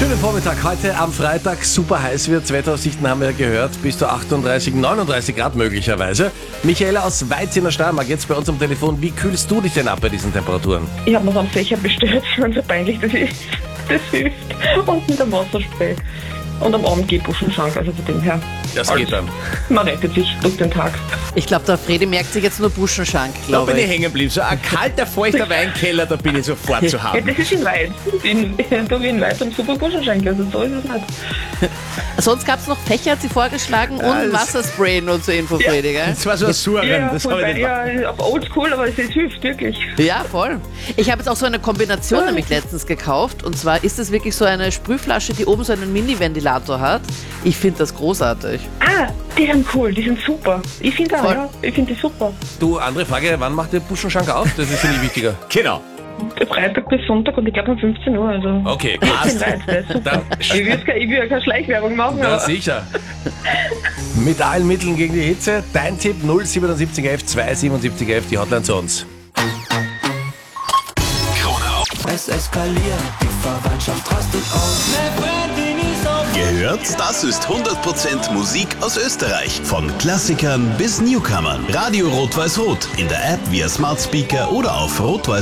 Schönen Vormittag. Heute am Freitag super heiß wird. Wetteraussichten haben wir gehört. Bis zu 38, 39 Grad möglicherweise. Michaela aus Weiz in der Steiermark jetzt bei uns am Telefon. Wie kühlst du dich denn ab bei diesen Temperaturen? Ich habe mir so einen Fächer bestellt, wenn so peinlich das ist. Das hilft. Und mit einem Wasserspray. Und am Abend geht Buschenschank, also von dem her. Das geht dann. Man rettet sich durch den Tag. Ich glaube, der Fredi merkt sich jetzt nur Buschenschank, Da glaube bin ich ich. hängen geblieben. So ein kalter, feuchter Weinkeller, da bin ich sofort zu Ja, haben. das ist in Weiz. Da wie in Weiz haben super Buschenschank, also so ist es nicht. Sonst gab es noch Fächer, hat sie vorgeschlagen, und das- Wasserspray nur zur Info, Fredi, gell? Das war so ein Surren, Ja, das voll habe ich nicht ja, auf Oldschool, aber es hilft wirklich. Ja, voll. Ich habe jetzt auch so eine Kombination Ja. nämlich letztens gekauft. Und zwar ist es wirklich so eine Sprühflasche, die oben so einen Mini-Ventilator hat. Ich finde das großartig. Ah, die sind cool, die sind super. Ich finde auch, Voll. ja, ich finde die super. Du, andere Frage, wann macht der Buschenschank auf? Das ist viel wichtiger. Genau. Freitag bis Sonntag und ich glaube um 15 Uhr, also. Okay, Ich passt. bin Weiz, der ist super. Dann, Ich will ja keine Schleichwerbung machen, na aber sicher. Mit allen Mitteln gegen die Hitze. Dein Tipp 07711 27711, die Hotline zu uns. Es eskaliert, die Verwandtschaft rastet aus. Gehört? Das ist 100% Musik aus Österreich. Von Klassikern bis Newcomern. Radio Rot-Weiß-Rot. In der App via Smart Speaker oder auf rot